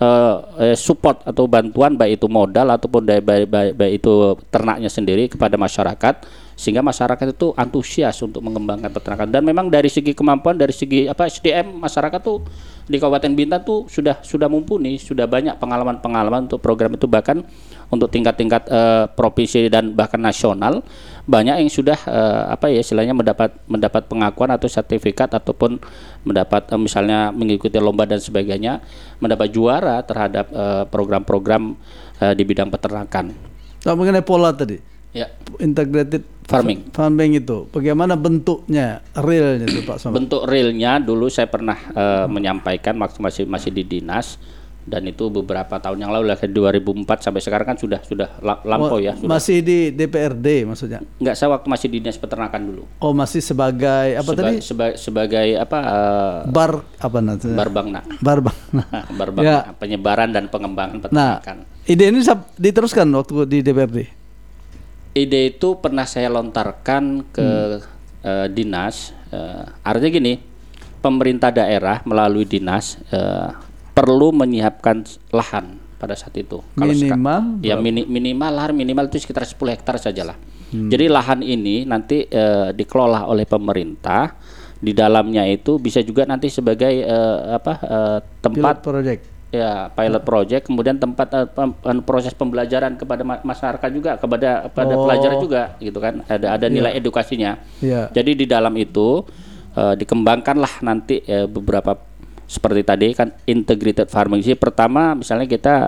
support atau bantuan baik itu modal ataupun baik itu ternaknya sendiri kepada masyarakat, sehingga masyarakat itu antusias untuk mengembangkan peternakan. Dan memang dari segi kemampuan, dari segi SDM masyarakat tuh di Kabupaten Bintan tuh sudah mumpuni, sudah banyak pengalaman untuk program itu, bahkan untuk tingkat-tingkat provinsi dan bahkan nasional banyak yang sudah istilahnya mendapat pengakuan atau sertifikat ataupun mendapat misalnya mengikuti lomba dan sebagainya, mendapat juara terhadap program-program di bidang peternakan. Nah, mengenai pola tadi, ya, integrated farming itu bagaimana bentuknya realnya itu Pak Somad? Bentuk realnya dulu saya pernah menyampaikan waktu masih di dinas, dan itu beberapa tahun yang lalu lah, 2004 sampai sekarang kan sudah lampau ya. Sudah. Masih di DPRD maksudnya? Enggak, saya waktu masih di dinas peternakan dulu. Oh, masih sebagai apa tadi? Sebagai apa? Barbangna. Barbangna, ya. Penyebaran dan pengembangan peternakan. Nah, ide ini diteruskan waktu di DPRD? Ide itu pernah saya lontarkan ke dinas. Artinya gini, pemerintah daerah melalui dinas perlu menyiapkan lahan pada saat itu. Minimal? Minimal itu sekitar 10 hektar sajalah. Jadi lahan ini nanti dikelola oleh pemerintah. Di dalamnya itu bisa juga nanti sebagai tempat pilot project, kemudian tempat proses pembelajaran kepada masyarakat juga, kepada pelajar juga, gitu kan. Ada nilai edukasinya. Jadi di dalam itu dikembangkanlah nanti beberapa seperti tadi kan integrated farming. Jadi pertama misalnya kita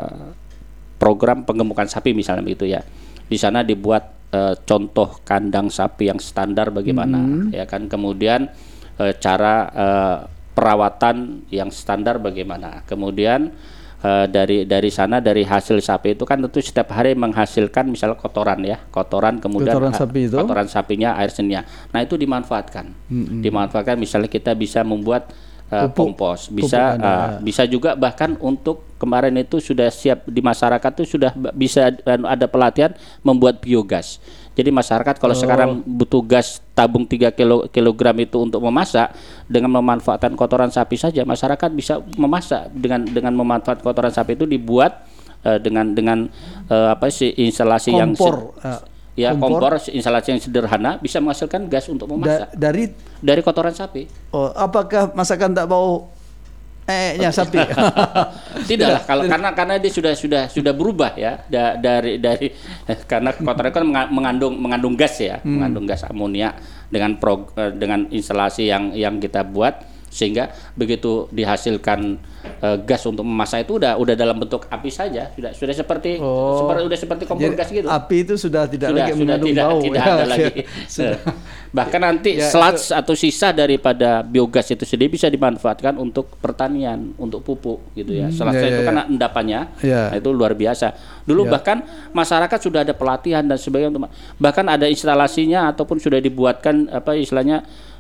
program penggemukan sapi misalnya begitu ya. Di sana dibuat contoh kandang sapi yang standar bagaimana ya kan. Kemudian cara perawatan yang standar bagaimana. Kemudian dari sana, dari hasil sapi itu kan tentu setiap hari menghasilkan misalnya kotoran kemudian kotoran sapinya, air seninya. Nah, itu dimanfaatkan. Dimanfaatkan misalnya kita bisa membuat kompos, bisa juga bahkan untuk kemarin itu sudah siap di masyarakat itu sudah bisa ada pelatihan membuat biogas. Jadi masyarakat kalau sekarang butuh gas tabung 3 kilogram itu untuk memasak, dengan memanfaatkan kotoran sapi saja masyarakat bisa memasak dengan memanfaatkan kotoran sapi itu dibuat dengan instalasi kompor. Kompor instalasi yang sederhana bisa menghasilkan gas untuk memasak dari kotoran sapi. Oh, apakah masakan tak bau sapi? Tidaklah, karena dia sudah berubah ya dari karena kotoran kan mengandung gas ya, mengandung gas amonia dengan instalasi yang kita buat, sehingga begitu dihasilkan gas untuk memasak itu udah dalam bentuk api saja, sudah seperti kompor gas gitu. Api itu sudah tidak lagi mengandung bau. Tidak ada lagi. Bahkan nanti sludge atau sisa daripada biogas itu sendiri bisa dimanfaatkan untuk pertanian, untuk pupuk gitu ya. Sludge itu kan endapannya, nah, itu luar biasa. Dulu bahkan masyarakat sudah ada pelatihan dan sebagainya, bahkan ada instalasinya ataupun sudah dibuatkan istilahnya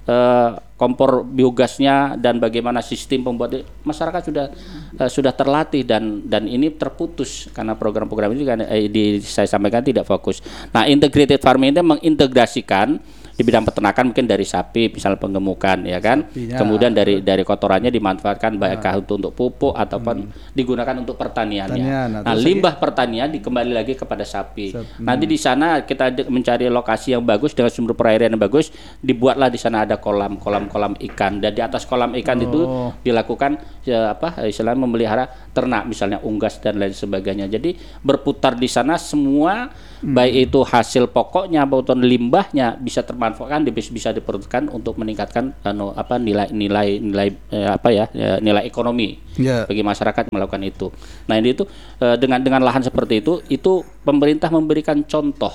kompor biogasnya dan bagaimana sistem pembuat, masyarakat sudah terlatih dan ini terputus karena program-program ini kan saya sampaikan tidak fokus. Nah, integrated farming itu mengintegrasikan di bidang peternakan mungkin dari sapi misalnya penggemukan ya kan, kemudian dari kotorannya dimanfaatkan baik untuk pupuk ataupun digunakan untuk pertaniannya. Nah, limbah pertanian dikembali lagi kepada sapi. Nanti di sana kita mencari lokasi yang bagus dengan sumber perairan yang bagus, dibuatlah di sana ada kolam ikan, dan di atas kolam ikan itu dilakukan istilahnya memelihara ternak misalnya unggas dan lain sebagainya. Jadi berputar di sana semua, baik itu hasil pokoknya maupun limbahnya bisa termanfaatkan, bisa diperuntukkan untuk meningkatkan nilai ekonomi bagi masyarakat melakukan itu. Nah, ini itu dengan lahan seperti itu pemerintah memberikan contoh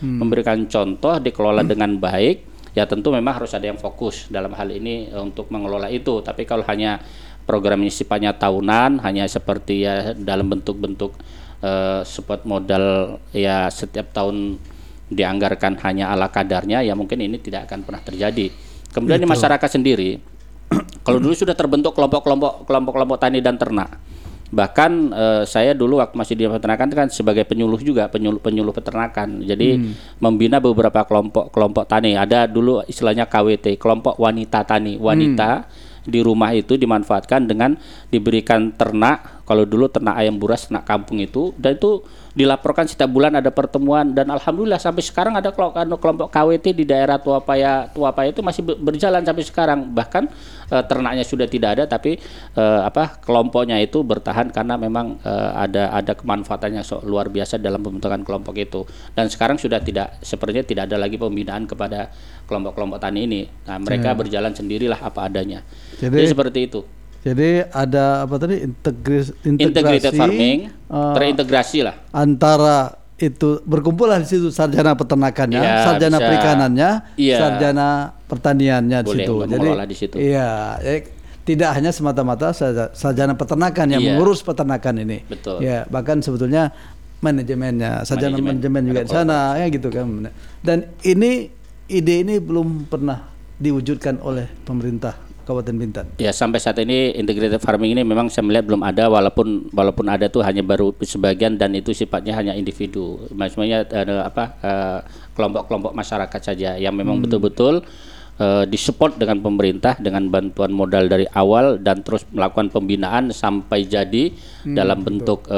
dikelola dengan baik. Ya tentu memang harus ada yang fokus dalam hal ini untuk mengelola itu. Tapi kalau hanya program ini sifatnya tahunan, hanya seperti ya dalam bentuk-bentuk support modal ya setiap tahun dianggarkan hanya ala kadarnya, ya mungkin ini tidak akan pernah terjadi. Kemudian di masyarakat sendiri, kalau dulu sudah terbentuk kelompok tani dan ternak. Bahkan saya dulu waktu masih di peternakan kan sebagai penyuluh juga, penyuluh peternakan. Jadi membina beberapa kelompok tani. Ada dulu istilahnya KWT, kelompok wanita tani. Wanita di rumah itu dimanfaatkan dengan diberikan ternak. Kalau dulu ternak ayam buras, ternak kampung itu, dan itu dilaporkan setiap bulan ada pertemuan, dan alhamdulillah sampai sekarang ada kelompok KWT di daerah Tuapaya itu masih berjalan sampai sekarang. Bahkan ternaknya sudah tidak ada, tapi kelompoknya itu bertahan karena memang ada kemanfaatan yang luar biasa dalam pembentukan kelompok itu. Dan sekarang sudah sepertinya tidak ada lagi pembinaan kepada kelompok-kelompok tani ini. Nah, mereka berjalan sendirilah apa adanya. Jadi seperti itu. Jadi ada integrated farming, terintegrasi lah antara itu, berkumpullah di situ sarjana peternakannya, sarjana perikanannya, sarjana pertaniannya di situ. Jadi di situ. Iya, tidak hanya semata-mata sarjana peternakan yang mengurus peternakan ini. Betul. Ya, bahkan sebetulnya manajemennya, sarjana manajemen juga di sana ya gitu kan. Dan ide ini belum pernah diwujudkan oleh pemerintah Kabupaten Bintan. Ya, sampai saat ini integrated farming ini memang saya melihat belum ada, walaupun ada tuh hanya baru sebagian, dan itu sifatnya hanya individu. Maksudnya kelompok-kelompok masyarakat saja yang memang betul-betul disupport dengan pemerintah dengan bantuan modal dari awal, dan terus melakukan pembinaan sampai jadi dalam bentuk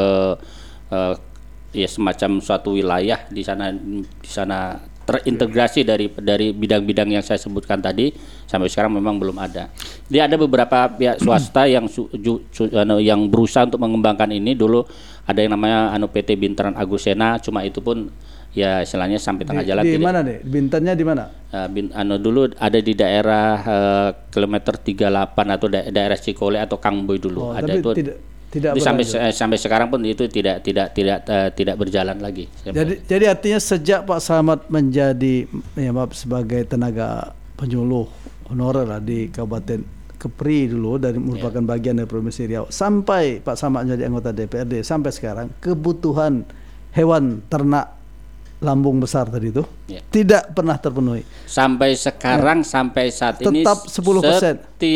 semacam suatu wilayah di sana terintegrasi dari bidang-bidang yang saya sebutkan tadi. Sampai sekarang memang belum ada. Dia ada beberapa pihak swasta yang berusaha untuk mengembangkan ini. Dulu ada yang namanya PT Bintan Agusena, cuma itu pun ya istilahnya sampai tengah jalan. Di mana nih? Bintannya di mana? Dulu ada di daerah kilometer 38 atau daerah Cikole atau Kangboy dulu. Ada itu. Sampai sekarang pun itu tidak berjalan lagi. Jadi artinya sejak Pak Samad menjadi sebagai tenaga penyuluh honorer di Kabupaten Kepri dulu, dari merupakan bagian dari Provinsi Riau, sampai Pak Samad menjadi anggota DPRD sampai sekarang, kebutuhan hewan ternak lambung besar tadi itu tidak pernah terpenuhi. Sampai sekarang sampai saat ini tetap 10%.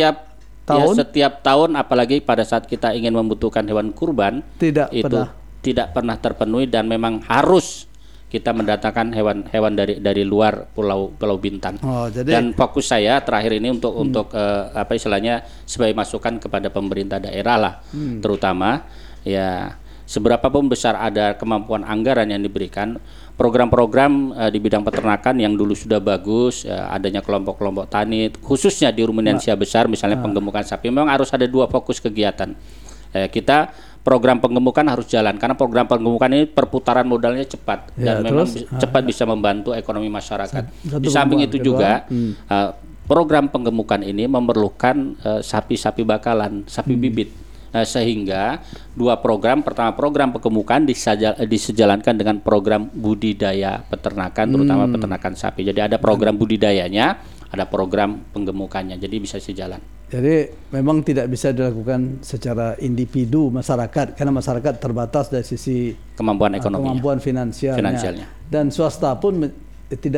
Setiap tahun, apalagi pada saat kita ingin membutuhkan hewan kurban, tidak pernah terpenuhi, dan memang harus kita mendatangkan hewan dari luar Pulau Bintan. Dan fokus saya terakhir ini untuk istilahnya sebagai masukan kepada pemerintah daerah lah, terutama ya seberapa pun besar ada kemampuan anggaran yang diberikan, program-program di bidang peternakan yang dulu sudah bagus, adanya kelompok-kelompok tani khususnya di ruminansia besar, misalnya penggemukan sapi, memang harus ada 2 fokus kegiatan. Kita program penggemukan harus jalan, karena program penggemukan ini perputaran modalnya cepat dan memang cepat bisa membantu ekonomi masyarakat. Di samping itu juga program penggemukan ini memerlukan sapi-sapi bakalan, sapi bibit. Sehingga 2 program, pertama program penggemukan disejalankan dengan program budidaya peternakan, terutama peternakan sapi. Jadi ada program budidayanya, ada program penggemukannya, jadi bisa sejalan. Jadi memang tidak bisa dilakukan secara individu masyarakat, karena masyarakat terbatas dari sisi kemampuan ekonomi, kemampuan finansialnya. Dan swasta pun tidak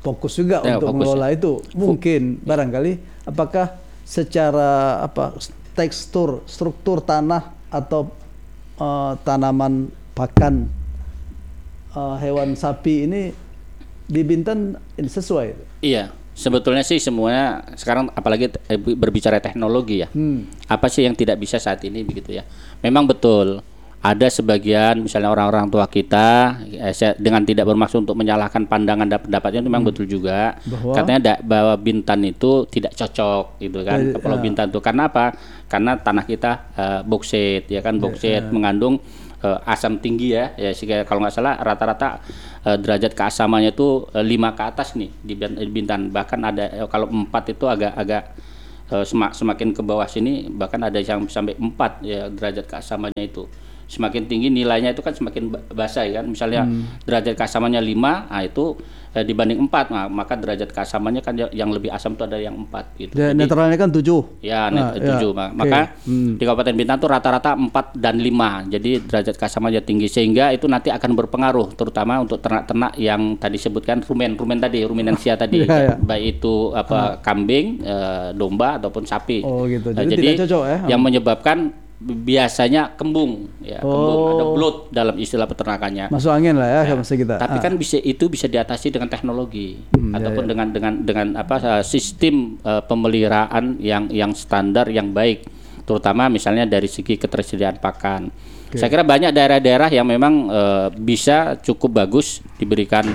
fokus juga untuk mengelola itu. Mungkin barangkali apakah secara tekstur, struktur tanah atau tanaman pakan hewan sapi ini di Bintan sesuai? Iya, sebetulnya sih semuanya sekarang, apalagi berbicara teknologi ya. Apa sih yang tidak bisa saat ini begitu ya? Memang betul. Ada sebagian misalnya orang-orang tua kita, dengan tidak bermaksud untuk menyalahkan pandangan dan pendapatnya, itu memang betul juga. Katanya bahwa Bintan itu tidak cocok gitu kan, ke Pulau Bintan itu. Karena apa? Karena tanah kita boksit ya kan, boksit mengandung asam tinggi ya. Kalau nggak salah rata-rata derajat keasamannya itu 5 ke atas nih di Bintan. Bahkan ada kalau 4 itu agak semakin ke bawah sini, bahkan ada yang sampai 4 ya derajat keasamannya itu. Semakin tinggi nilainya itu kan semakin basah ya kan. Misalnya derajat keasamannya 5, nah itu dibanding 4, maka derajat keasamannya kan yang lebih asam itu ada yang 4 gitu. Ya, netralnya kan 7. Ya, 7. Maka di Kabupaten Bintan tuh rata-rata 4 dan 5. Jadi derajat keasamannya tinggi, sehingga itu nanti akan berpengaruh terutama untuk ternak-ternak yang tadi sebutkan ruminansia tadi. Baik itu kambing, domba ataupun sapi. Oh gitu. Jadi tidak cocok ya. Yang menyebabkan biasanya kembung ya, kembung, ada bloat dalam istilah peternakannya. Masuk angin lah ya, kita. Tapi kan itu bisa diatasi dengan teknologi ataupun dengan sistem pemeliharaan yang standar, yang baik, terutama misalnya dari segi ketersediaan pakan. Saya kira banyak daerah-daerah yang memang bisa cukup bagus diberikan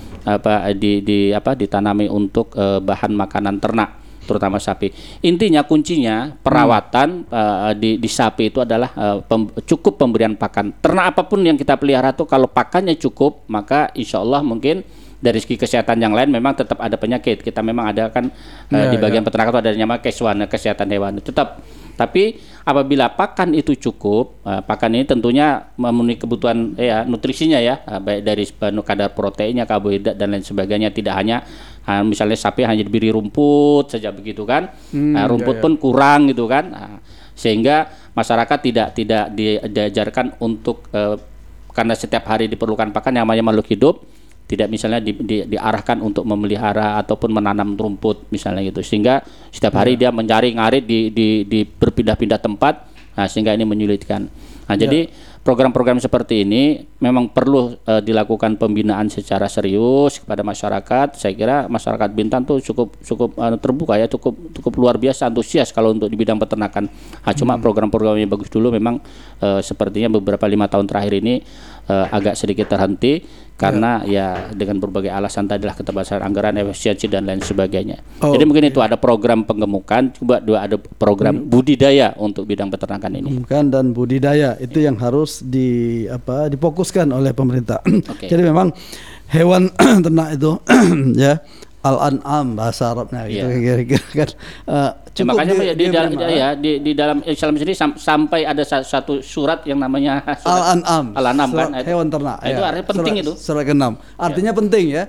ditanami untuk bahan makanan ternak, terutama sapi. Intinya kuncinya perawatan di sapi itu adalah cukup pemberian pakan. Ternak apapun yang kita pelihara tuh kalau pakannya cukup, maka insya Allah mungkin dari segi kesehatan yang lain memang tetap ada penyakit. Kita memang ada kan di bagian peternakan itu ada namanya keswana, kesehatan hewan tetap. Tapi apabila pakan itu cukup, pakan ini tentunya memenuhi kebutuhan nutrisinya ya, baik dari kadar proteinnya, karbohidrat dan lain sebagainya. Tidak hanya misalnya sapi hanya diberi rumput saja begitu kan, rumput pun kurang gitu kan, sehingga masyarakat tidak diajarkan untuk karena setiap hari diperlukan pakan yang namanya makhluk hidup, tidak misalnya diarahkan untuk memelihara ataupun menanam rumput misalnya gitu, sehingga setiap hari dia mencari ngarit di berpindah-pindah tempat, sehingga ini menyulitkan. Jadi program-program seperti ini memang perlu dilakukan pembinaan secara serius kepada masyarakat. Saya kira masyarakat Bintan tuh cukup terbuka ya, cukup luar biasa antusias kalau untuk di bidang peternakan. Cuma program-programnya bagus dulu, memang sepertinya beberapa 5 tahun terakhir ini agak sedikit terhenti karena ya dengan berbagai alasan tadilah, keterbatasan anggaran, efisiensi dan lain sebagainya. Jadi mungkin itu ada program penggemukan, coba ada program budidaya untuk bidang peternakan ini. Penggemukan dan budidaya itu yang harus difokuskan oleh pemerintah. Jadi memang hewan ternak itu ya al-an'am bahasa Arabnya gitu kira-kira kan. Makanya di dalam Islam sendiri sampai ada satu surat yang namanya al-an'am kan, hewan ternak. Itu artinya penting, itu surat ke-6 artinya penting ya.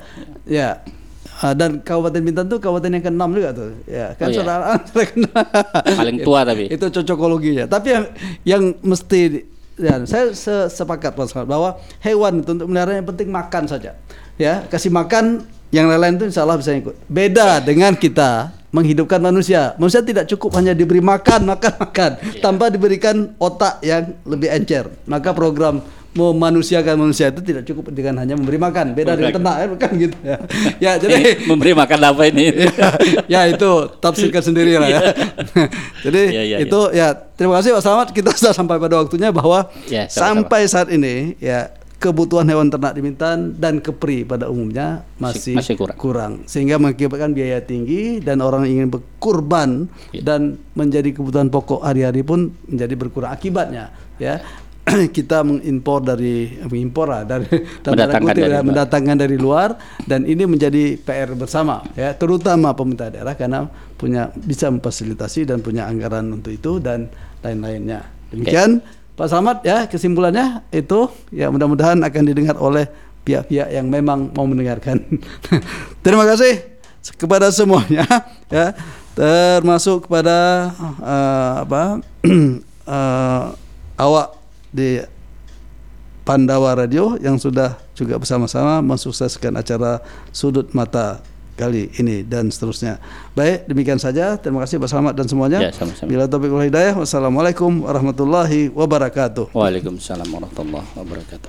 Dan Kabupaten Bintan tuh kabupaten yang ke-6 juga tuh ya kan. Surat ke-6 paling tua tapi itu cocokologinya. Tapi yang mesti saya sepakat Mas bahwa hewan itu untuk melihara yang penting makan saja ya, kasih makan, yang lain-lain itu insya Allah bisa ikut. Beda dengan kita menghidupkan manusia. Manusia tidak cukup hanya diberi makan tanpa diberikan otak yang lebih encer. Maka program memanusiakan manusia itu tidak cukup dengan hanya memberi makan. Beda dengan ternak bukan gitu ya. Ya jadi memberi makan apa ini? ya itu tafsirkan sendiri lah ya. Jadi itu ya terima kasih Pak Slamet, kita sudah sampai pada waktunya bahwa sampai saat ini ya kebutuhan hewan ternak di Bintan dan kepri pada umumnya masih kurang, sehingga mengakibatkan biaya tinggi dan orang ingin berkurban dan menjadi kebutuhan pokok hari-hari pun menjadi berkurang akibatnya ya. Kita mendatangkan dari luar, dan ini menjadi PR bersama ya, terutama pemerintah daerah karena bisa memfasilitasi dan punya anggaran untuk itu dan lain-lainnya. Demikian Pak Slamet ya, kesimpulannya itu ya, mudah-mudahan akan didengar oleh pihak-pihak yang memang mau mendengarkan. Terima kasih kepada semuanya ya, termasuk kepada awak di Pandawa Radio yang sudah juga bersama-sama mensukseskan acara Sudut Mata kali ini dan seterusnya. Baik, demikian saja. Terima kasih Pak Slamet dan semuanya. Ya, sama-sama. Bila taufiq wal hidayah. Wassalamualaikum warahmatullahi wabarakatuh. Waalaikumsalam warahmatullahi wabarakatuh.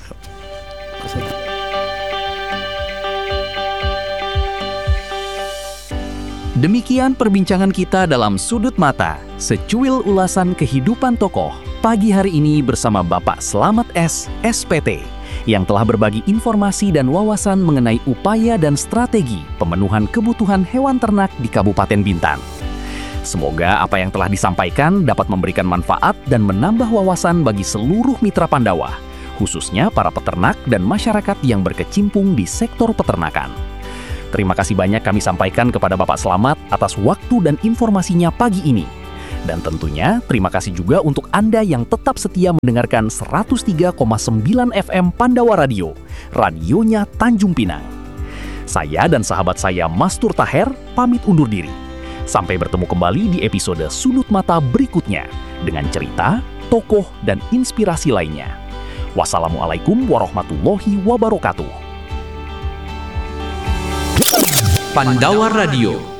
Demikian perbincangan kita dalam Sudut Mata, secuil ulasan kehidupan tokoh. Pagi hari ini bersama Bapak Slamet S, SPT, yang telah berbagi informasi dan wawasan mengenai upaya dan strategi pemenuhan kebutuhan hewan ternak di Kabupaten Bintan. Semoga apa yang telah disampaikan dapat memberikan manfaat dan menambah wawasan bagi seluruh mitra Pandawa, khususnya para peternak dan masyarakat yang berkecimpung di sektor peternakan. Terima kasih banyak kami sampaikan kepada Bapak Slamet atas waktu dan informasinya pagi ini. Dan tentunya terima kasih juga untuk Anda yang tetap setia mendengarkan 103,9 FM Pandawa Radio, radionya Tanjung Pinang. Saya dan sahabat saya Mastur Taher pamit undur diri. Sampai bertemu kembali di episode Sudut Mata berikutnya dengan cerita, tokoh, dan inspirasi lainnya. Wassalamualaikum warahmatullahi wabarakatuh. Pandawa Radio